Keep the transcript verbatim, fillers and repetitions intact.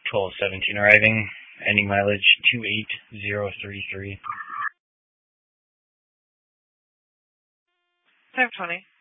twelve seventeen arriving, ending mileage two eight zero three three. five twenty.